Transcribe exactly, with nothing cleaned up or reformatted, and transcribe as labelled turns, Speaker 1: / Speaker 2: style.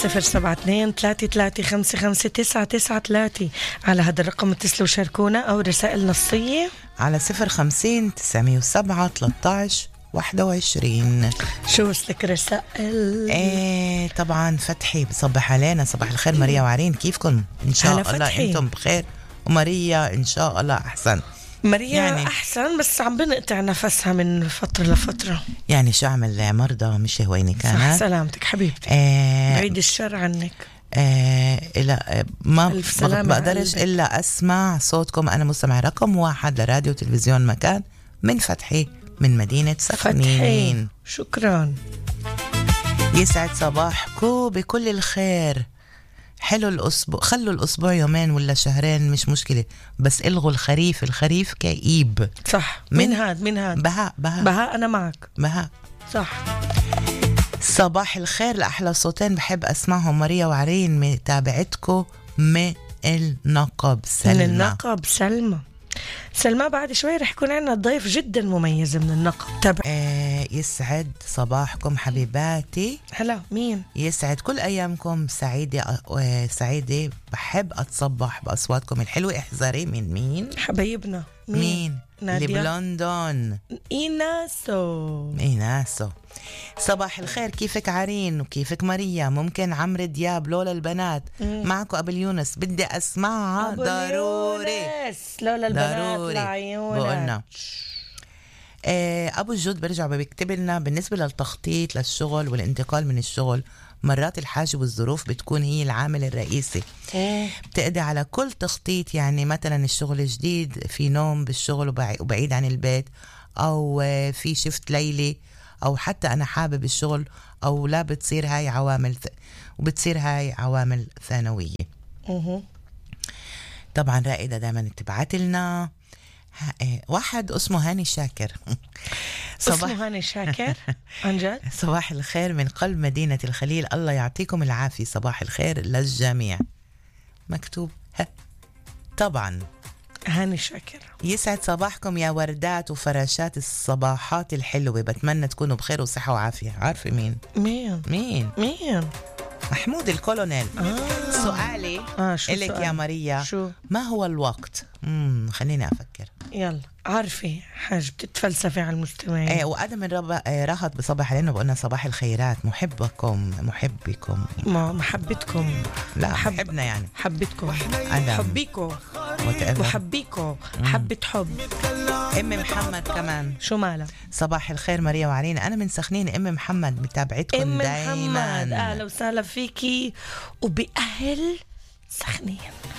Speaker 1: صفر سبعة اثنين ثلاثة ثلاثة خمسة خمسة تسعة تسعة ثلاثة. على هذا الرقم اتصلوا وشاركونا أو رسائل نصية
Speaker 2: على صفر خمسين تسعمية وسبعة ثلاثة عشر واحد وعشرين.
Speaker 1: شو وصلك رسائل؟
Speaker 2: ايه طبعا فتحي بصبح علينا. صباح الخير ماريا وعرين، كيفكم؟ ان شاء الله انتم بخير، وماريا ان شاء الله احسن.
Speaker 1: ماريا يعني أحسن بس عم بنقطع نفسها من فترة لفترة.
Speaker 2: يعني شو عمل مرضى مش هويني كانت؟
Speaker 1: صح سلامتك حبيبتي.
Speaker 2: آه
Speaker 1: بعيد الشر عنك.
Speaker 2: آه إلا ما بقدرش
Speaker 1: قلبك.
Speaker 2: إلا أسمع صوتكم. أنا مستمع رقم واحد لراديو تلفزيون مكان من فتحي من مدينة سخنين.
Speaker 1: شكرا.
Speaker 2: يسعد صباحكم بكل الخير. حلو الأسبوع، خلوا الأسبوع يومين ولا شهرين مش مشكلة، بس إلغوا الخريف. الخريف كئيب.
Speaker 1: صح.
Speaker 2: من,
Speaker 1: من هاد من هاد
Speaker 2: بهاء بهاء
Speaker 1: بهاء أنا معك.
Speaker 2: بهاء
Speaker 1: صح.
Speaker 2: صباح الخير. لأحلى صوتين بحب أسمعهم ماريا وعرين، متابعتكم من النقب سلمى.
Speaker 1: من النقب سلمى. سلمى بعد شوي رح يكون عنا ضيف جدا مميز من النقب. تابع.
Speaker 2: آه يسعد صباحكم حبيباتي.
Speaker 1: هلا مين؟
Speaker 2: يسعد كل أيامكم سعيدة. آه سعيدة. بحب أتصبح بأصواتكم الحلوة. احذري من مين
Speaker 1: حبايبنا.
Speaker 2: مين, مين؟
Speaker 1: نادية
Speaker 2: اللي بلندن.
Speaker 1: إيناسو.
Speaker 2: إيناسو. صباح الخير، كيفك عرين وكيفك ماريا؟ ممكن عمرو دياب لولا البنات. مم. معكم أبو اليونس، بدي أسمعها ضروري.
Speaker 1: لولا البنات
Speaker 2: ضروري.
Speaker 1: لعيونك.
Speaker 2: بقولنا آه أبو الجود برجع بيكتب لنا بالنسبة للتخطيط للشغل والانتقال من الشغل، مرات الحاجة والظروف بتكون هي العامل الرئيسي.
Speaker 1: إيه؟
Speaker 2: بتقضي على كل تخطيط. يعني مثلا الشغل جديد، في نوم بالشغل وبعيد عن البيت، أو في شفت ليلي، أو حتى أنا حابب الشغل أو لا، بتصير هاي عوامل ث... وبتصير هاي عوامل ثانوية.
Speaker 1: أه.
Speaker 2: طبعا رائدة دائما تبعت لنا. واحد اسمه هاني شاكر.
Speaker 1: صباح اسمه هاني شاكر عن جد.
Speaker 2: صباح الخير من قلب مدينة الخليل، الله يعطيكم العافية. صباح الخير للجميع. مكتوب ها. طبعا
Speaker 1: هاني شاكر.
Speaker 2: يسعد صباحكم يا وردات وفراشات الصباحات الحلوة، بتمنى تكونوا بخير وصحة وعافية. عارفة مين؟
Speaker 1: مين
Speaker 2: مين
Speaker 1: مين
Speaker 2: محمود الكولونيل.
Speaker 1: آه.
Speaker 2: سؤالي
Speaker 1: آه
Speaker 2: إلك يا ماريا،
Speaker 1: شو؟
Speaker 2: ما هو الوقت؟ مم. خليني أفكر.
Speaker 1: يلا عارفة حاجة بتتفلسفي على المستمعين.
Speaker 2: ايه وآدم الرب راحت بصباح علينا وقلنا صباح الخيرات، محبكم محبكم
Speaker 1: ما محبتكم.
Speaker 2: لا
Speaker 1: محب...
Speaker 2: محبنا يعني
Speaker 1: حبتكم
Speaker 2: آدم
Speaker 1: حبيكو وحبيكو حبة حب.
Speaker 2: ام محمد كمان
Speaker 1: شو ماله؟
Speaker 2: صباح الخير ماريا وعرين، انا من سخنين. ام محمد متابعتكم
Speaker 1: ام
Speaker 2: دايما.
Speaker 1: محمد اهلا وسهلا فيكي وبأهل سخنين.